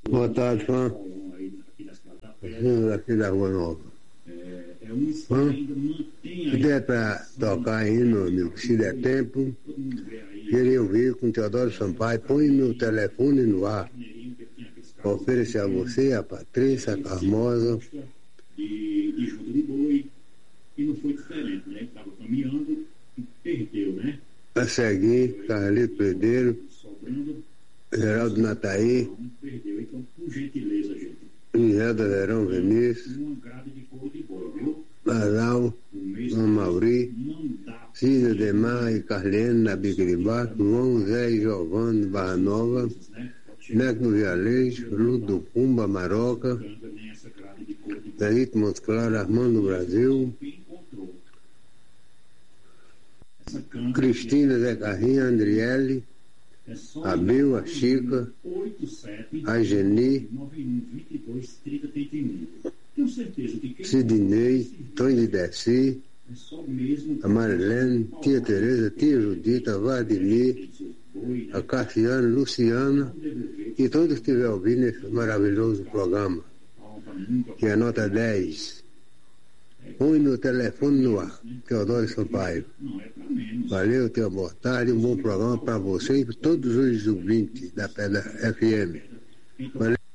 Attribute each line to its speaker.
Speaker 1: Boa tarde, Fã. Aqui da Rua Nova. Fã, se der para tocar aí se der tempo, queria ouvir com Teodoro Sampaio. Põe meu telefone no ar. Vou oferecer a você, a Patrícia, a Carmosa.
Speaker 2: De junta de boi, e não foi diferente, né? Estava caminhando e perdeu, né?
Speaker 1: A seguir, Carlito Pedreiro, Geraldo Nataí,
Speaker 2: perdeu. Então, por gentileza, gente.
Speaker 1: Ingelda Verão Vinícius,
Speaker 2: Uma grade de couro de boi, viu?
Speaker 1: Lazal, João Mauri, Cida Demar e Carlene na Bica de Baixo, João Zé e Giovanni Barra Nova, Neto no Vialejo, Ludo Pumba Maroca, Daíto Montes Claros, Armando Brasil, Cristina Zé Carrinha, Andriele, a Bill, a Chica, a Geni, Sidney, Tony de Desi, a Marilene, tia Tereza, tia Judita, Vladimir, a Cassiana, Luciana e todos que estiverem ouvindo esse maravilhoso programa, que é nota 10. Põe no telefone no ar, Teodoro Sampaio. Valeu, tenha boa tarde, um bom programa para você e para todos os ouvintes da Pedra FM. Valeu.